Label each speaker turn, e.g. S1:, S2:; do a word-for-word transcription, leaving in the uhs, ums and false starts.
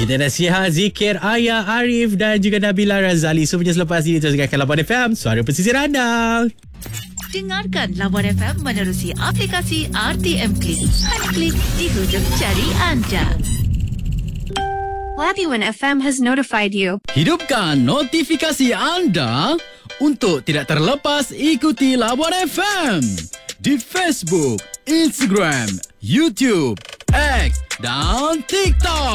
S1: Kita dah sihat zikir Ayah Arif dan juga Nabila Razali. Semuanya selepas ini teruskan Labuan F M, suara pesisir anda.
S2: Dengarkan Labuan F M menerusi aplikasi R T M Klik. Hanya klik di hujung jari anda.
S3: Labuan F M has notified you.
S4: Hidupkan notifikasi anda untuk tidak terlepas ikuti Labuan F M di Facebook, Instagram, YouTube, X dan TikTok.